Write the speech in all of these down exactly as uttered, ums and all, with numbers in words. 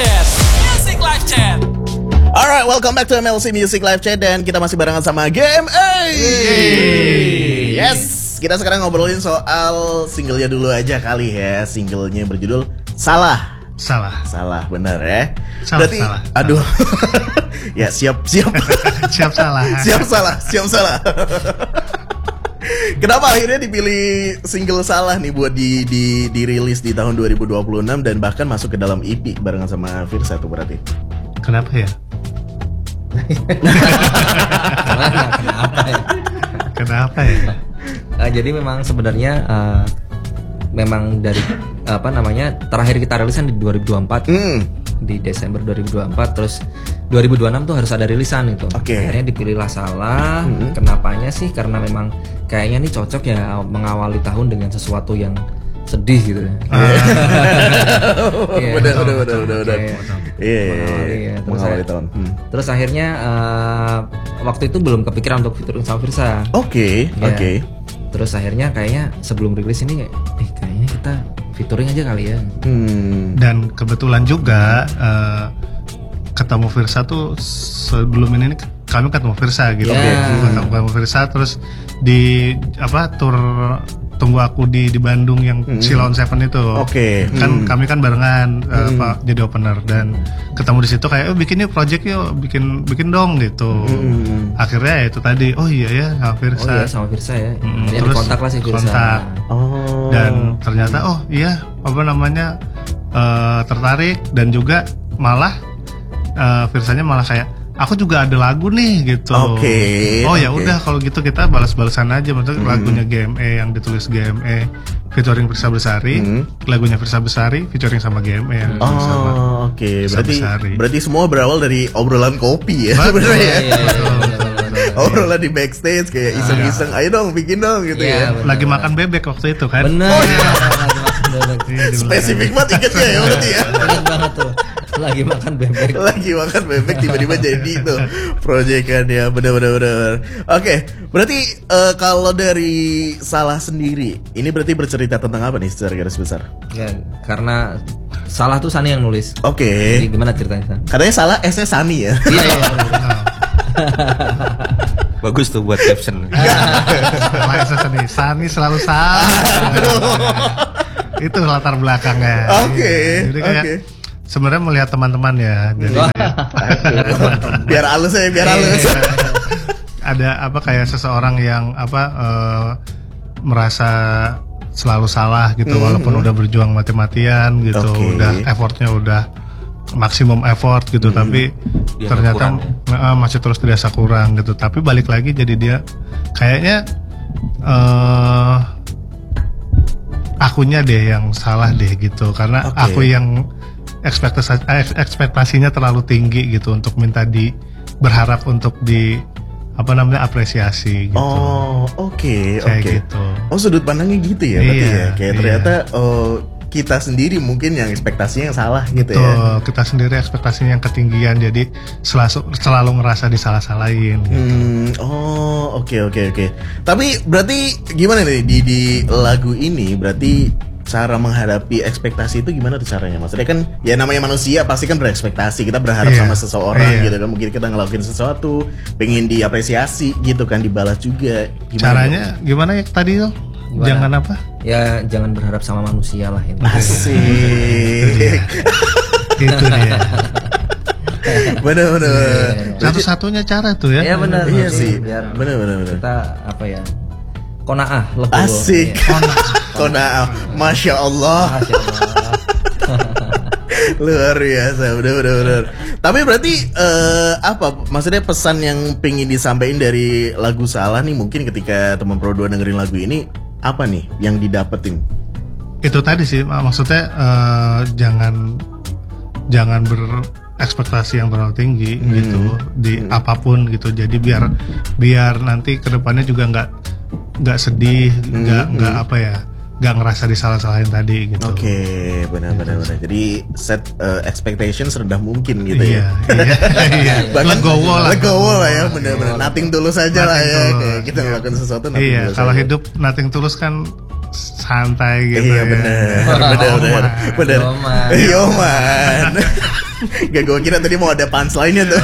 Chat, Music Live Chat. Alright, welcome back to M L C Music Live Chat dan kita masih barengan sama G M A. Yes, kita sekarang ngobrolin soal singlenya dulu aja kali ya. Singlenya berjudul Salah. Salah. Salah, bener ya. Salah, Berarti, salah. aduh. Ya siap, siap. Siap salah. Siap salah, siap salah. Kenapa akhirnya dipilih single Salah nih buat di, di dirilis di tahun dua ribu dua puluh enam dan bahkan masuk ke dalam E P barengan sama Virsa tuh berarti? Kenapa ya? Kenapa ya? Kenapa ya? Uh, jadi memang sebenarnya uh, memang dari apa namanya terakhir kita rilisan di dua ribu dua puluh empat Hmm. di Desember dua ribu dua puluh empat, terus dua ribu dua puluh enam tuh harus ada rilisan itu. Oke. Akhirnya dipilihlah Salah. Hmm. Kenapanya sih? Karena memang kayaknya nih cocok ya mengawali tahun dengan sesuatu yang sedih gitu. Iya, Bener, betul, bener, betul. bener, bener. Kayak Iya, iya, mengawali iya. ya. Terus Mengawali saya- tahun. Hmm. Terus akhirnya uh, waktu itu belum kepikiran untuk featuring sama Virsa. Oke, Ya. oke. Terus akhirnya kayaknya sebelum rilis ini kayak, eh kayaknya kita featuring aja kali ya. Hmm. Dan kebetulan juga uh, ketemu Virsa tuh sebelum ini nih, kami ketemu Virsa gitu. Ya. Ketemu, ketemu Virsa terus di apa tur Tunggu Aku di di Bandung yang Hmm. Silon Seven itu. Oke. Kan Hmm. kami kan barengan uh, Hmm. apa, jadi opener dan ketemu di situ kayak, oh bikin yuk project yuk, bikin bikin dong gitu. Hmm. Akhirnya ya itu tadi, oh iya ya sama Oh Virsa. iya sama Virsa ya. Mm, Akhirnya terus dikontak lah si Virsa. kontak. Oh. Dan ternyata oh iya apa namanya eh, tertarik dan juga malah eh, Virsanya malah kayak aku juga ada lagu nih gitu. Oke, Oh ya oke. udah kalau gitu kita balas-balasan aja, maksudnya Hmm. lagunya G M E yang ditulis G M E featuring Virsa Besari, Hmm. lagunya Virsa Besari featuring sama G M E yang ditulis sama. Oh, oke. Virsa Berarti Besari. berarti semua berawal dari obrolan kopi ya, Betul. sebenarnya ya. Iya, iya, iya, benar, benar, benar. Obrolan di backstage kayak iseng-iseng, ayo dong bikin dong gitu Iya, ya. benar. Lagi makan bebek waktu itu kan. Bener. Oh, iya. Lagi makan bebek. Iya, di Spesifik banget ingetnya ya berarti ya. Ingat banget tuh. Lagi makan bebek. Lagi makan bebek tiba-tiba jadi tuh proyekannya, bener-bener bener. Oke, berarti eh, kalau dari Salah sendiri, ini berarti bercerita tentang apa nih secara garis besar? Ya, karena Salah tuh Sani yang nulis. Oke. Jadi gimana ceritanya San? Katanya Salah S-nya Sani ya. Iya, iya, benar. Bagus tuh buat caption. Lain Sani, Sani selalu salah. Itu latar belakangnya. Oke, Jadi kayak oke. sebenarnya melihat teman-teman ya. Jadi kayak Biar halus ya, biar halus. ada apa kayak seseorang yang apa eh, merasa selalu salah gitu, Mhm. walaupun udah berjuang mati-matian gitu, Oke. udah effortnya udah maksimum effort gitu, tapi Dirasa ternyata kurang eh, masih terus dirasa kurang gitu. Tapi balik lagi jadi dia kayaknya eh akunya deh yang salah deh gitu, karena Oke. aku yang ekspektasi eh, ekspektasinya terlalu tinggi gitu untuk minta di berharap untuk di apa namanya apresiasi gitu. Oh, oke, Kayak oke. gitu. Oh, sudut pandangnya gitu ya berarti Iya, ya. Kayak iya. ternyata oh, kita sendiri mungkin yang ekspektasinya yang salah gitu Betul, ya. kita sendiri ekspektasinya yang ketinggian, jadi selalu selalu ngerasa disalah-salahin gitu. Hmm, oh, oke oke oke. Tapi berarti gimana nih di di lagu ini berarti cara menghadapi ekspektasi itu gimana tuh caranya? Maksudnya kan ya namanya manusia pasti kan berekspektasi. Kita berharap Iya, sama seseorang iya. gitu kan. Mungkin kita ngelakuin sesuatu, pengen diapresiasi gitu kan, dibalas juga. Gimana Caranya gimana ya tadi tuh? Gimana? Jangan apa? Ya jangan berharap sama manusia lah ini. dong? Asik. Itu dia. Bener bener. Satu-satunya cara tuh ya. Iya benar. Iya Jadi sih. Biar Bener bener bener. kita apa ya? Konaah legowo. Asik. Iya. Kona, masya Allah. Masya Allah. Luar biasa, bener bener bener. Tapi berarti eh, apa? Maksudnya pesan yang pengen disampaikan dari lagu Salah nih mungkin ketika teman Pro dua dengerin lagu ini apa nih yang didapetin? Itu tadi sih mak- maksudnya eh, jangan jangan berekspektasi yang terlalu tinggi Hmm. gitu di apapun gitu. Jadi biar biar nanti kedepannya juga nggak nggak sedih, nggak Hmm, nggak hmm. apa ya, nggak ngerasa disalah-salahin tadi gitu. Oke, benar benar benar. Jadi set eh, expectation serendah mungkin gitu Iya, ya. iya, iya. Bahkan Legowo lah. Legowo lah ya, benar-benar. Nothing tulus aja lah Nothing ya. tulus, Kayak kita iya. ngelakuin sesuatu nothing Iya, tulus kalau aja. hidup nothing tulus kan santai gitu Iya ya. benar, benar benar, benar. Yoman. Yoman. Gak, gue kira tadi mau ada punchline-nya tuh.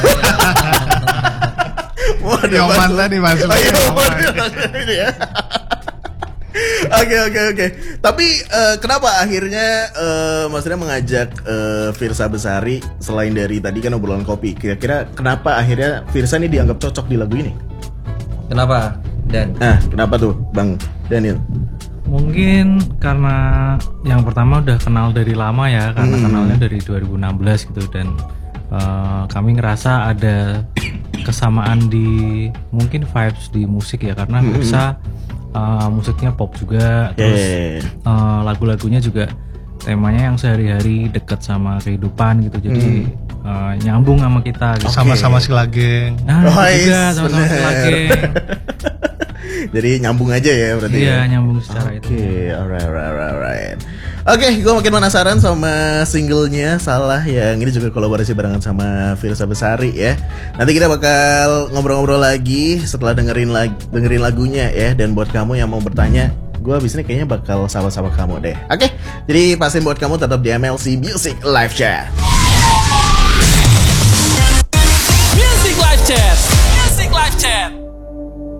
Mau ada Yoman punchline. tadi masuk. Oh, Yoman. Ini ya. Oke oke oke. Tapi uh, kenapa akhirnya uh, maksudnya mengajak uh, Firsa Besari selain dari tadi kan obrolan kopi? Kira-kira kenapa akhirnya Firsa ini dianggap cocok di lagu ini? Kenapa? Dan Nah, kenapa tuh, Bang Daniel? Mungkin karena yang pertama udah kenal dari lama ya, karena Hmm. kenalnya dari dua ribu enam belas gitu, dan uh, kami ngerasa ada kesamaan di mungkin vibes di musik ya, karena Hmm. Firsa uh, musiknya pop juga, terus Yeah. uh, lagu-lagunya juga temanya yang sehari-hari deket sama kehidupan gitu, jadi uh, nyambung sama kita gitu. Sama-sama si Lageng. Nah, itu Royce, juga sama-sama bener. Lageng. Jadi nyambung aja ya berarti. Iya, ya? nyambung secara itu. Oke, alright, alright, alright, alright. Oke, gue makin penasaran sama singlenya Salah yang ini juga kolaborasi barengan sama Firsa Besari ya. Nanti kita bakal ngobrol-ngobrol lagi setelah dengerin lag dengerin lagunya ya. Dan buat kamu yang mau bertanya, gue abis ini kayaknya bakal sama-sama kamu deh. Oke, jadi pastiin buat kamu tetap di M L C Music Live Chat.